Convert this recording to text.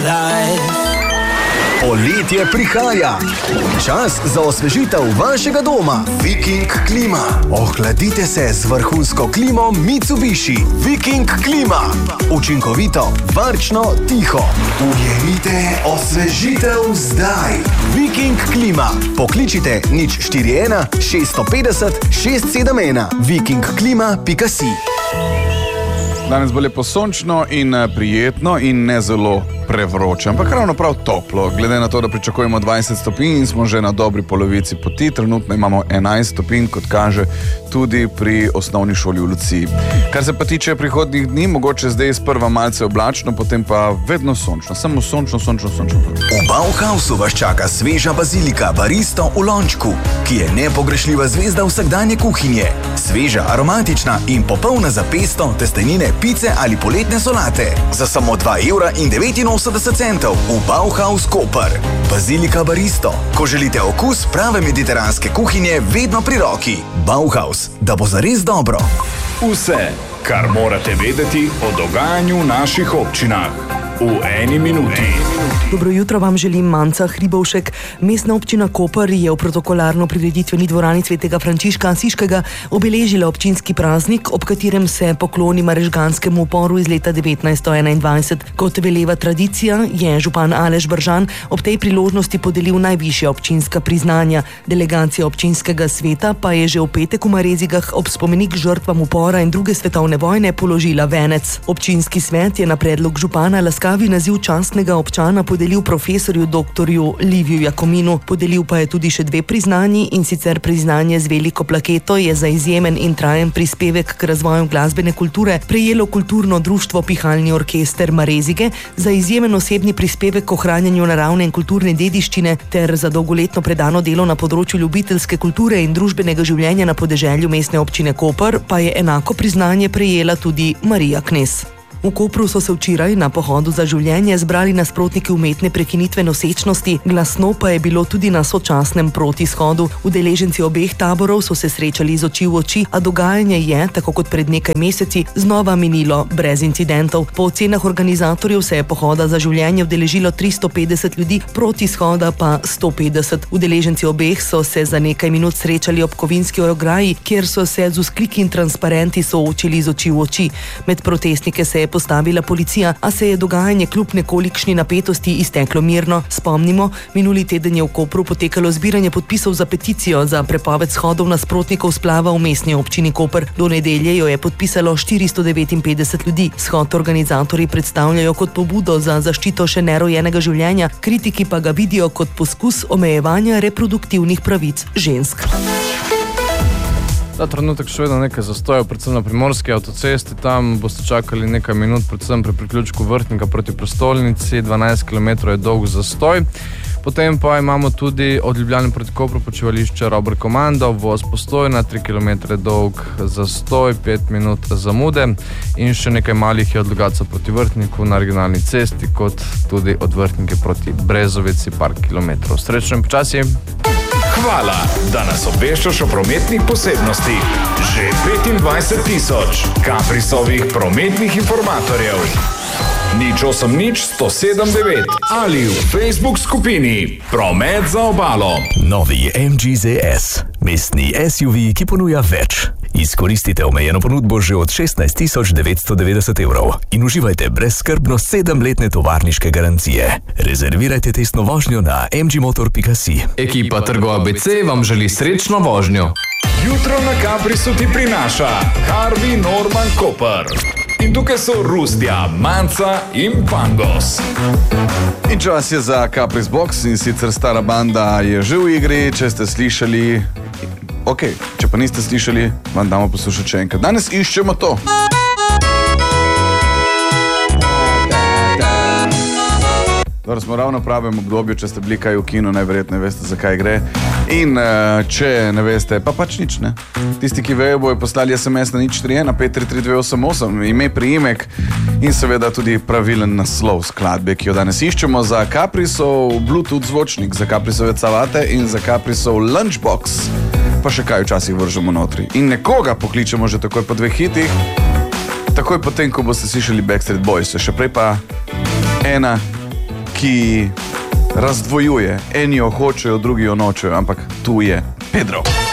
Poletje prihaja. Čas za osvežitev vašega doma. Viking klima. Ohladite se z vrhunsko klimo Mitsubishi. Viking klima. Učinkovito, varčno, tiho. Ujemite osvežitev zdaj. Viking klima. Pokličite 041 650 671. vikingklima.si. Danes bo lepo sončno in prijetno in ne zelo prevroče, ampak ravno prav toplo. Glede na to, da pričakujemo 20 stopinj in smo že na dobri polovici poti, trenutno imamo 11 stopinj, kot kaže tudi pri osnovni šoli v Luciji. Kar se pa tiče prihodnjih dni, mogoče zdaj sprva malce oblačno, potem pa vedno sončno. Samo sončno. V Bauhausu vas čaka sveža bazilika baristo v lončku, ki je nepogrešljiva zvezda vsakdanje kuhinje. Sveža, aromatična in popolna za pesto, testenine, pice ali poletne solate. Za samo 2,89 € v Bauhaus Koper. Bazilika baristo. Ko želite okus prave mediteranske kuhinje, vedno pri roki. Bauhaus, da bo zares dobro. Vse, kar morate vedeti o dogajanju v naših občinah. V eni minuti. Dobro jutro vam želim, Manca Hribovšek. Mestna občina Koper je v protokolarno prireditveni dvorani Svetega Frančiška Asiškega obeležila občinski praznik, ob katerem se pokloni marežganskemu uporu iz leta 1921. Kot veleva tradicija, je župan Aleš Bržan ob tej priložnosti podelil najvišja občinska priznanja. Delegacija občinskega sveta pa je že v petek v Marezigah ob spomenik žrtvam upora in druge svetovne vojne položila venec. Občinski svet je na predlog župana laskavi naziv častnega občana podelil profesorju doktorju Liviju Jakominu. Podelil pa je tudi še 2 priznanji, in sicer priznanje z veliko plaketo je za izjemen in trajen prispevek k razvoju glasbene kulture prejelo kulturno društvo Pihalni orkester Marezige, za izjemen osebni prispevek k ohranjanju naravne in kulturne dediščine ter za dolgoletno predano delo na področju ljubiteljske kulture in družbenega življenja na podeželju mestne občine Koper pa je enako priznanje prejela tudi Marija Knez. V Kopru so se včeraj na pohodu za življenje zbrali nasprotniki umetne prekinitve nosečnosti, glasno pa je bilo tudi na sočasnem protishodu. Udeleženci obeh taborov so se srečali iz oči v oči, a dogajanje je, tako kot pred nekaj meseci, znova minilo brez incidentov. Po ocenah organizatorjev se je pohoda za življenje udeležilo 350 ljudi, protishoda pa 150. Udeleženci obeh so se za nekaj minut srečali ob Kovinski ograji, kjer so se z vzkliki in transparenti soočili iz oči v oči. Med protestnike se je postavila policija, a se je dogajanje kljub nekolikšni napetosti izteklo mirno. Spomnimo, minuli teden je v Kopru potekalo zbiranje podpisov za peticijo za prepoved shodov nasprotnikov splava v mestni občini Koper. Do nedelje jo je podpisalo 459 ljudi. Shod organizatorji predstavljajo kot pobudo za zaščito še nerojenega življenja, kritiki pa ga vidijo kot poskus omejevanja reproduktivnih pravic žensk. Ta trenutek še vedno nekaj zastojev, predvsem na primorski avtocesti, tam boste čakali nekaj minut, predvsem pri priključku Vrhnika proti prestolnici, 12 km je dolg zastoj. Potem pa imamo tudi od Ljubljane proti Kopru počivališče Robert Komando, voz Postojna, 3 km dolg zastoj, 5 minut zamude in še nekaj malih je od Logatca proti Vrhniku na regionalni cesti, kot tudi od Vrhnike proti Brezovici, par kilometrov. Srečno in počasi! Hvala, da nas obveščaš o prometnih posebnostih. Že 25,000 Caprisovih prometnih informatorjev. 080 107 9 ali v Facebook skupini Promet za obalo. Novi MG ZS. Mestni SUV, ki ponuja več. Izkoristite omejeno ponudbo že od 16 990 € in uživajte brezskrbno 7-letne tovarniške garancije. Rezervirajte testno vožnjo na mgmotor.si. Ekipa Trgo ABC vam želi srečno vožnjo. Jutro na Caprisu ti prinaša Harvey Norman Koper. In tukaj so Rustja, Manca in Pangos. In čas je za Capris Box, in sicer stara banda je že v igri, če ste slišali. Ok, če pa niste slišali, vam damo poslušati še enkrat. Danes iščemo to. Dobro, smo ravno v pravem obdobju, če ste bili kaj v kinu, najverjetneje veste, zakaj gre. In če ne veste, pa pač nič, ne. Tisti, ki vejo, bojo poslali SMS na 041 533 288, ime, priimek in seveda tudi pravilen naslov skladbe, ki jo danes iščemo za Caprisov Bluetooth zvočnik, za Caprisove cavate in za Caprisov lunchbox. Pa še kaj včasih vržemo notri. In nekoga pokličemo že takoj po 2 hitih, takoj potem, ko boste slišali Backstreet Boys. Še prej pa ena ki razdvojuje. Eni jo hočejo, drugi jo nočejo, ampak tu je Pedro.